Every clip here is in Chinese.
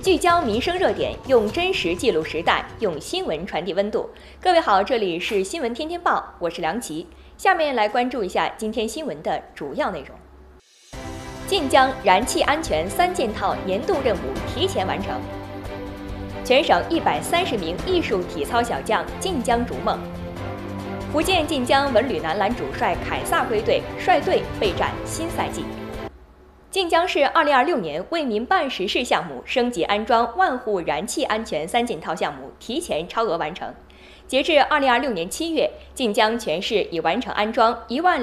聚焦民生热点，用真实记录时代，用新闻传递温度。各位好，这里是新闻天天报，我是梁琦。下面来关注一下今天新闻的主要内容。晋江燃气安全3件套年度任务提前完成，全省130名艺术体操小将晋江逐梦。福建晋江文旅男篮主帅凯撒归队，率队备战新赛季。晋江市2026年为民办实事项目升级安装万户燃气安全3件套项目提前超额完成。截至2026年7月，晋江全市已完成安装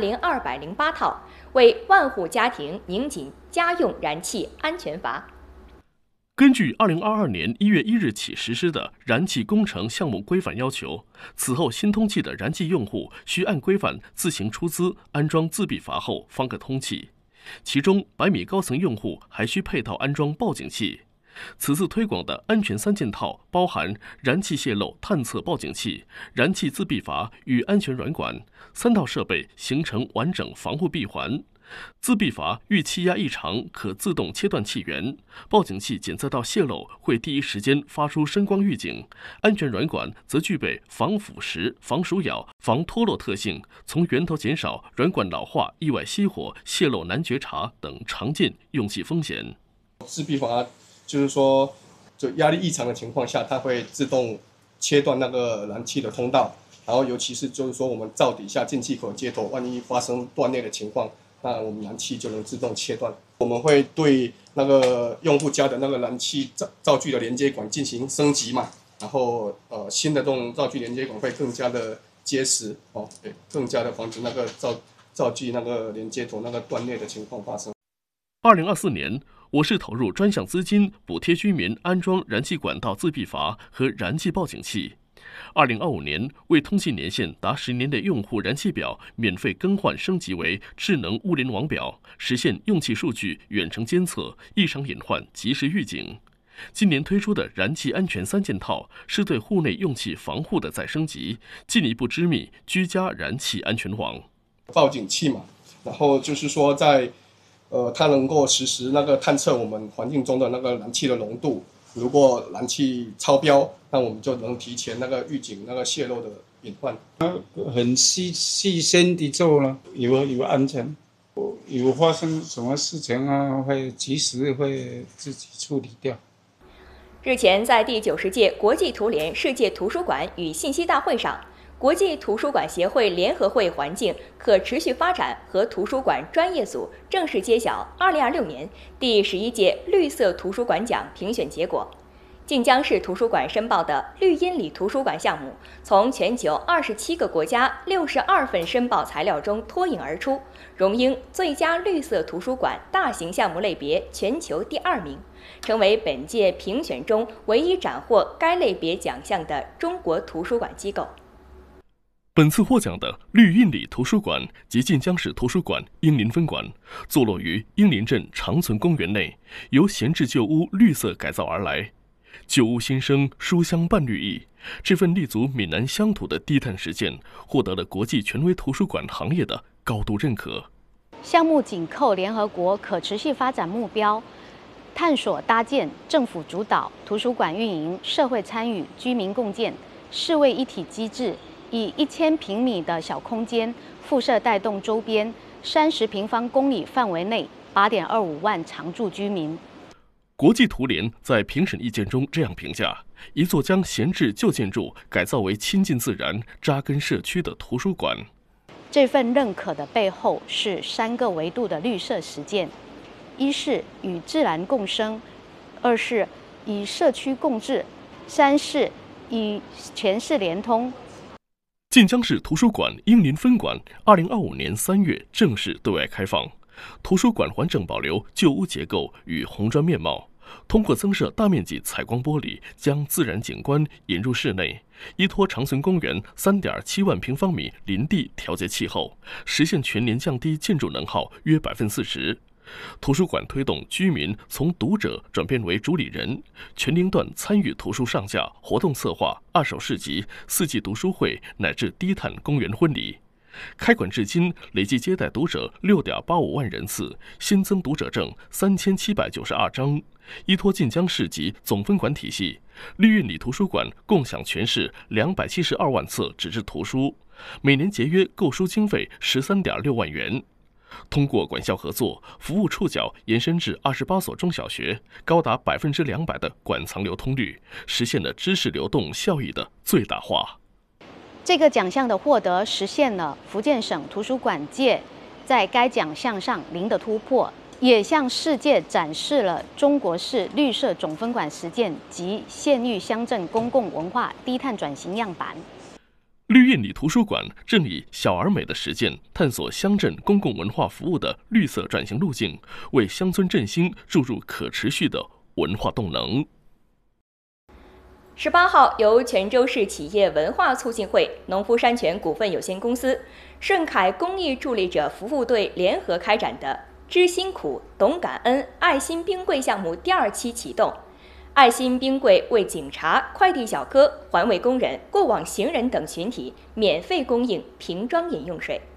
10208套，为万户家庭拧紧家用燃气安全阀。 根据2022年1月1日起实施的燃气工程项目规范要求，此后新通气的燃气用户需按规范自行出资安装自闭阀后方可通气。其中100米高层用户还需配套安装报警器。此次推广的安全3件套包含燃气泄漏探测报警器、燃气自闭阀与安全软管，3套设备形成完整防护闭环。自闭阀遇气压异常可自动切断气源，报警器检测到泄漏会第一时间发出声光预警，安全软管则具备防腐蚀、防鼠咬、防脱落特性，从源头减少软管老化、意外熄火、泄漏难觉察等常见用气风险。 自闭阀就是说，就压力异常的情况下，它会自动切断那个燃气的通道，然后尤其是就是说我们灶底下进气口接头，万一发生断裂的情况，那我们燃气就能自动切断。我们会对那个用户家的那个燃气灶具的连接管进行升级嘛，然后新的这种灶具连接管会更加的结实对，更加的防止那个灶具那个连接头那个断裂的情况发生。 2024年，我市投入专项资金补贴居民安装燃气管道自闭阀和燃气报警器。2025年，为通信年限达10年的用户燃气表免费更换升级为智能物联网表，实现用气数据远程监测、异常隐患及时预警。今年推出的燃气安全3件套是对户内用气防护的再升级，进一步织密居家燃气安全网。 报警器嘛，然后就是说它能够实时那个探测我们环境中的那个燃气的浓度，如果燃气超标，那我们就能提前那个预警那个泄漏的隐患。 很细心地做了，有安全，有发生什么事情啊，会及时会自己处理掉。 日前，在第90届国际图联世界图书馆与信息大会上，国际图书馆协会联合会环境可持续发展和图书馆专业组正式揭晓2026年第11届绿色图书馆奖评选结果。晋江市图书馆申报的绿荫里图书馆项目，从全球27个国家62份申报材料中脱颖而出，荣膺最佳绿色图书馆大型项目类别全球第2名，成为本届评选中唯一斩获该类别奖项的中国图书馆机构。 本次获奖的绿荫里图书馆及晋江市图书馆英林分馆，坐落于英林镇长存公园内，由闲置旧屋绿色改造而来。旧屋新生，书香伴绿意。这份立足闽南乡土的低碳实践，获得了国际权威图书馆行业的高度认可。 项目紧扣联合国可持续发展目标，探索搭建政府主导、图书馆运营、社会参与、居民共建、世卫一体机制。以1000平米的小空间附设带动周边30平方公里范围内8.25万常住居民。 国际图联在评审意见中这样评价：一座将闲置旧建筑改造为亲近自然、扎根社区的图书馆。 这份认可的背后是3个维度的绿色实践：一是与自然共生，2是与社区共治，3是与全市联通。 晋江市图书馆英林分馆2025年3月正式对外开放。图书馆完整保留旧屋结构与红砖面貌，通过增设大面积采光玻璃，将自然景观引入室内，依托长存公园3.7万平方米林地调节气候，实现全年降低建筑能耗约40%。图书馆推动居民从读者转变为主理人，全龄段参与图书上架、活动策划、二手市集、4季读书会乃至低碳公园婚礼。 开馆至今累计接待读者6.85万人次，新增读者证3792张。依托晋江市级总分管体系，绿运里图书馆共享全市272万册纸质图书，每年节约购书经费13.6万元。通过管校合作，服务触角延伸至28所中小学，高达200%的馆藏流通率，实现了知识流动效益的最大化。 这个奖项的获得，实现了福建省图书馆界在该奖项上零的突破，也向世界展示了中国式绿色总分管实践及县域乡镇公共文化低碳转型样板。 绿运里图书馆正以小而美的实践，探索乡镇公共文化服务的绿色转型路径，为乡村振兴注入可持续的文化动能。 18号，由泉州市企业文化促进会、农夫山泉股份有限公司、顺凯公益助力者服务队联合开展的“知辛苦、懂感恩”爱心冰柜项目第2期启动。爱心冰柜为警察、快递小哥、环卫工人、过往行人等群体免费供应瓶装饮用水。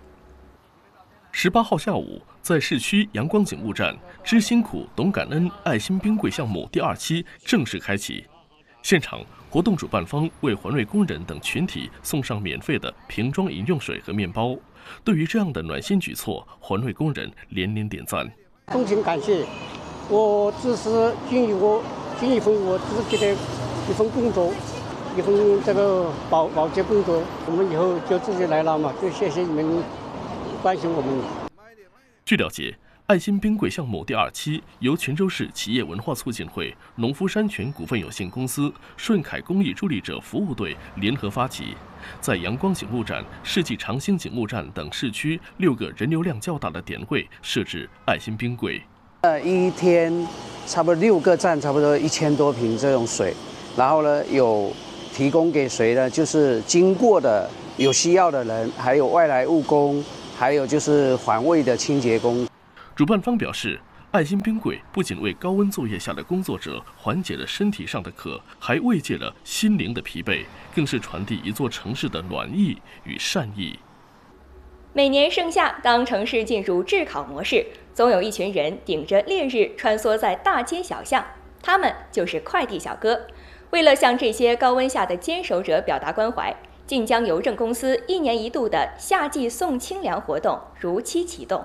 18号下午，在市区阳光警务站“知辛苦、懂感恩”爱心冰柜项目第2期正式开启。现场，活动主办方为环卫工人等群体送上免费的瓶装饮用水和面包。对于这样的暖心举措，环卫工人连连点赞。 衷心感谢，我只是尽一份我自己的一份工作，一份这个保洁工作。我们以后就自己来了嘛，就谢谢你们关心我们。 据了解，爱心冰柜项目第2期由泉州市企业文化促进会、农夫山泉股份有限公司、顺凯公益助力者服务队联合发起，在阳光警务站、世纪长兴警务站等市区6个人流量较大的点位设置爱心冰柜。 一天差不多6个站，差不多1000多瓶这种水，然后呢有提供给谁呢？就是经过的有需要的人，还有外来务工，还有就是环卫的清洁工。 主办方表示，爱心冰柜不仅为高温作业下的工作者缓解了身体上的渴，还慰藉了心灵的疲惫，更是传递一座城市的暖意与善意。 每年盛夏，当城市进入炙烤模式，总有一群人顶着烈日穿梭在大街小巷，他们就是快递小哥。为了向这些高温下的坚守者表达关怀，晋江邮政公司1年1度的夏季送清凉活动如期启动。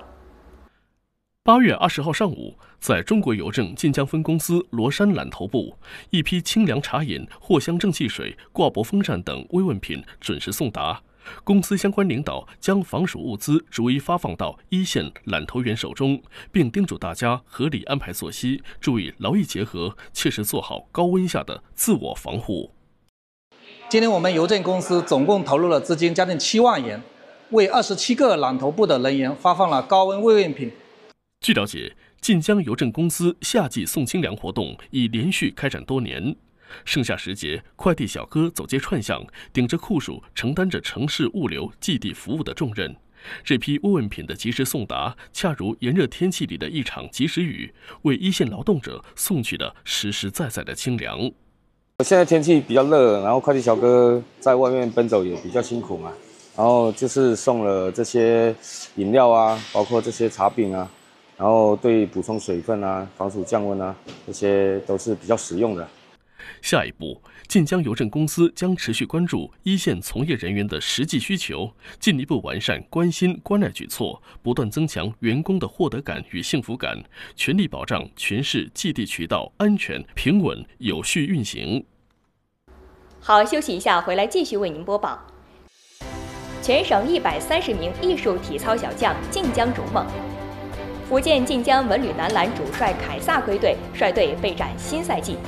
8月20号上午，在中国邮政晋江分公司罗山揽头部，一批清凉茶饮、藿香正气水、挂脖风扇等慰问品准时送达。公司相关领导将防暑物资逐一发放到1线揽头员手中，并叮嘱大家合理安排作息，注意劳逸结合，切实做好高温下的自我防护。 今年我们邮政公司总共投入了资金将近7万元，为27个揽头部的人员发放了高温慰问品。 据了解，晋江邮政公司夏季送清凉活动已连续开展多年。盛夏时节，快递小哥走街串巷，顶着酷暑，承担着城市物流寄递服务的重任。这批慰问品的及时送达，恰如炎热天气里的一场及时雨，为1线劳动者送去了实实在在的清凉。 现在天气比较热，然后快递小哥在外面奔走也比较辛苦嘛，然后就是送了这些饮料啊，包括这些茶饼啊，然后对补充水分啊、防暑降温啊，这些都是比较实用的。 下一步，晋江邮政公司将持续关注1线从业人员的实际需求，进一步完善关心关爱举措，不断增强员工的获得感与幸福感，全力保障全市寄递渠道安全、平稳、有序运行。 好，休息一下，回来继续为您播报。全省130名艺术体操小将晋江逐梦。福建晋江文旅男篮主帅凯撒归队，率队备战新赛季。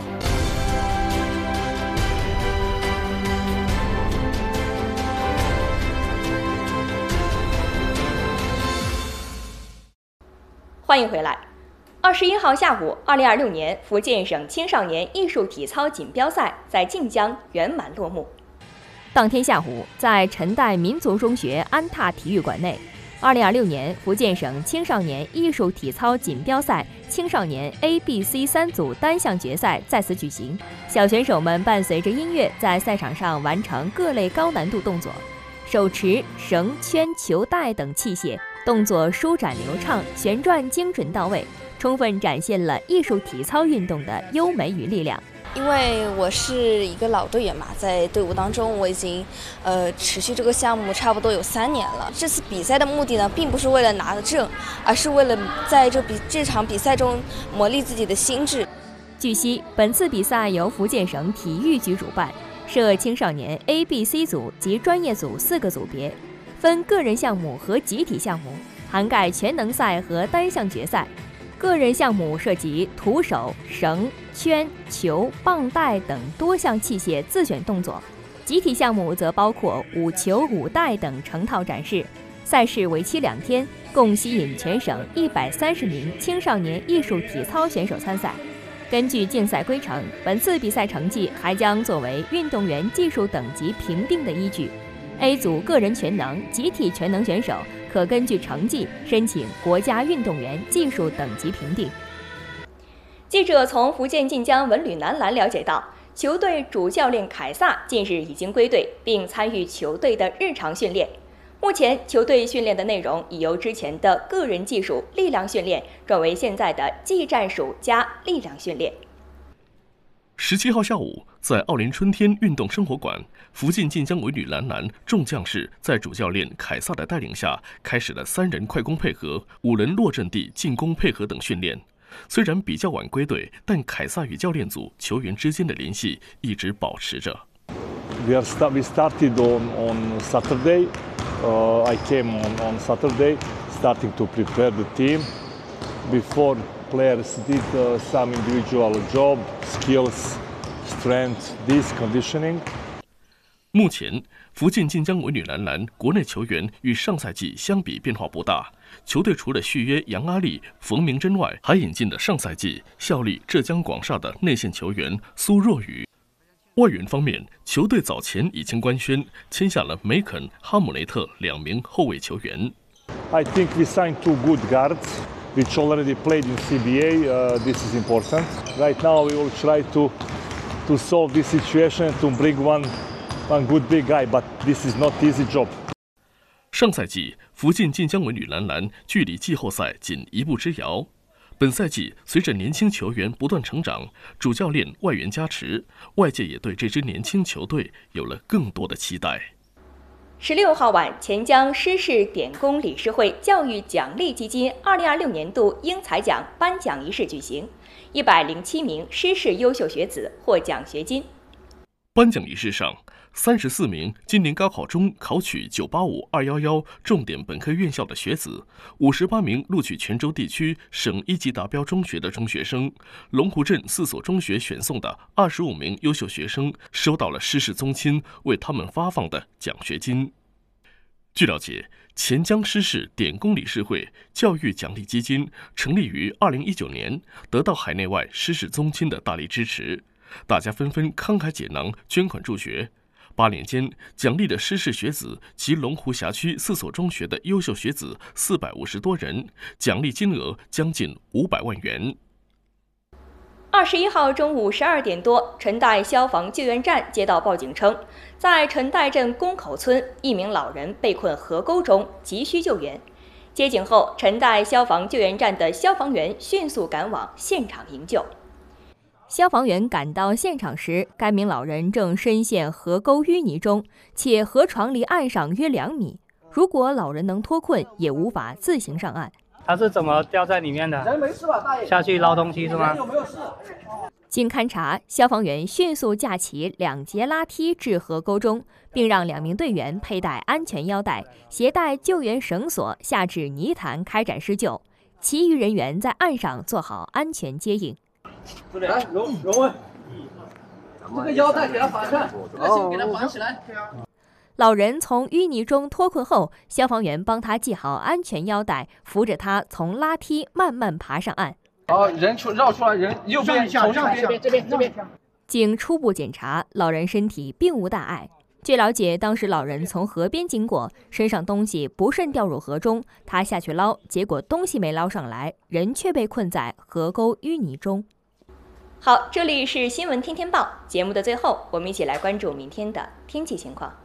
欢迎回来。21号下午，2026年福建省青少年艺术体操锦标赛在晋江圆满落幕。当天下午，在陈代民族中学安踏体育馆内，2026年福建省青少年艺术体操锦标赛青少年 A、B、C 3组单项决赛在此举行。小选手们伴随着音乐，在赛场上完成各类高难度动作。 手持绳、圈、球带等器械，动作舒展流畅，旋转精准到位，充分展现了艺术体操运动的优美与力量。 因为我是一个老队员嘛，在队伍当中我已经持续这个项目差不多有3年了。这次比赛的目的呢，并不是为了拿证，而是为了在这场比赛中磨砺自己的心智。 据悉，本次比赛由福建省体育局主办，设青少年 A、B、C 组及专业组4个组别，分个人项目和集体项目，涵盖全能赛和单项决赛。个人项目涉及徒手、绳、圈、球、棒带等多项器械自选动作，集体项目则包括舞球、舞带等成套展示。赛事为期2天，共吸引全省130名青少年艺术体操选手参赛。根据竞赛规程，本次比赛成绩还将作为运动员技术等级评定的依据。A 组个人全能、集体全能选手可根据成绩申请国家运动员技术等级评定。记者从福建晋江文旅男篮了解到，球队主教练凯撒近日已经归队，并参与球队的日常训练。目前，球队训练的内容已由之前的个人技术力量训练转为现在的技战术加力量训练。 17号下午，在奥林春天运动生活馆，福建晋江文旅男篮众将士在主教练凯撒的带领下，开始了3人快攻配合、5人落阵地进攻配合等训练。虽然比较晚归队，但凯撒与教练组球员之间的联系一直保持着。 We started on Saturday. I came on Saturday, starting to prepare the team. Before players did some individual job, skills, strength, this conditioning. 目前，福建晋江文旅男篮国内球员与上赛季相比变化不大。球队除了续约杨阿丽、冯明珍外，还引进了上赛季效力浙江广厦的内线球员苏若雨。外援方面，球队早前已经官宣签下了梅肯、哈姆雷特2名后卫球员。 I think we signed 2 good guards, which already played in CBA. This is important. Right now, we will try to solve this situation to bring one good big guy, but this is not easy job. 上赛季，福建晋江文旅男篮距离季后赛仅1步之遥。本赛季，随着年轻球员不断成长，主教练外援加持，外界也对这支年轻球队有了更多的期待。 16号晚，钱江施氏点工理事会教育奖励基金2026年度英才奖颁奖仪式举行，107名施氏优秀学子获奖学金。 颁奖仪式上，34名今年高考中考取985、211重点本科院校的学子，58名录取泉州地区省1级达标中学的中学生，龙湖镇4所中学选送的25名优秀学生收到了施氏宗亲为他们发放的奖学金。据了解，钱江施氏点工理事会教育奖励基金成立于2019年，得到海内外施氏宗亲的大力支持，大家纷纷慷慨解囊捐款助学。8年间，奖励了施氏学子及龙湖辖区4所中学的优秀学子450多人，奖励金额将近500万元。 21号中午12点多，陈岱消防救援站接到报警称，在陈岱镇宫口村，一名老人被困河沟中，急需救援。接警后，陈岱消防救援站的消防员迅速赶往现场营救。消防员赶到现场时，该名老人正深陷河沟淤泥中，且河床离岸上约2米。如果老人能脱困，也无法自行上岸。 他是怎么掉在里面的？人没事吧，大爷？下去捞东西是吗？有没有事？ 经勘查，消防员迅速架起2节拉梯至河沟中，并让2名队员佩戴安全腰带，携带救援绳索下至泥潭开展施救，其余人员在岸上做好安全接应。 来，荣文，这个腰带给他绑上，这个先给他绑起来。 老人从淤泥中脱困后，消防员帮他系好安全腰带，扶着他从拉梯慢慢爬上岸。 好，人绕出来，人右边从上边这边。 经初步检查，老人身体并无大碍。据了解，当时老人从河边经过，身上东西不慎掉入河中，他下去捞，结果东西没捞上来，人却被困在河沟淤泥中。好，这里是新闻天天报，节目的最后，我们一起来关注明天的天气情况。